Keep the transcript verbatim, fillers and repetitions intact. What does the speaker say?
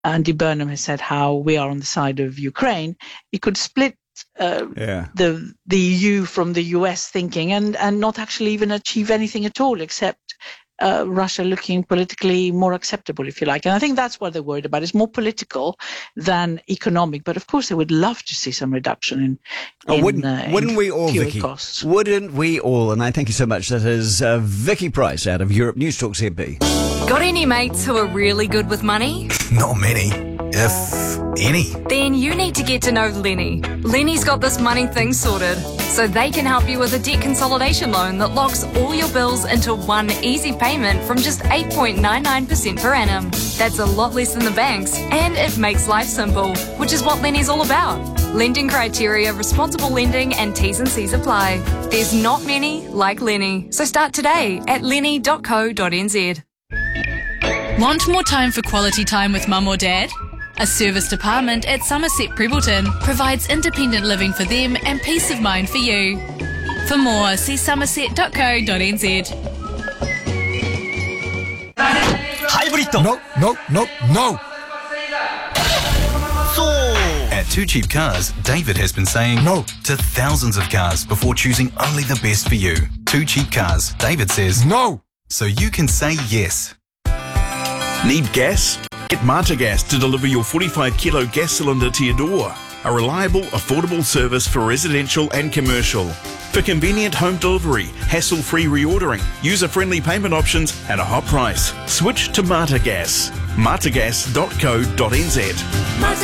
Andy Burnham has said how we are on the side of Ukraine, it could split uh, yeah. the the E U from the U S thinking and, and not actually even achieve anything at all except uh, Russia looking politically more acceptable, if you like. And I think that's what they're worried about. It's more political than economic. But of course, they would love to see some reduction in, oh, in wouldn't, uh, wouldn't in we all, fuel Vicky? costs. Wouldn't we all? And I thank you so much. That is uh, Vicky Price out of Europe News Talk C M B. Got any mates who are really good with money? Not many, if any. Then you need to get to know Lenny. Lenny's got this money thing sorted, so they can help you with a debt consolidation loan that locks all your bills into one easy payment from just eight point nine nine percent per annum. That's a lot less than the banks, and it makes life simple, which is what Lenny's all about. Lending criteria, responsible lending, and T's and C's apply. There's not many like Lenny, so start today at lenny dot co dot n z. Want more time for quality time with mum or dad? A serviced apartment at Somerset Prebleton provides independent living for them and peace of mind for you. For more, see somerset dot co dot n z. Hybrid. No, no, no, no. At Too Cheap Cars, David has been saying no to thousands of cars before choosing only the best for you. Too Cheap Cars, David says no, so you can say yes. Need gas? Get Mata Gas to deliver your forty-five kilo gas cylinder to your door. A reliable, affordable service for residential and commercial. For convenient home delivery, hassle-free reordering, user-friendly payment options and a hot price. Switch to Mata Gas. mata gas dot co dot n z.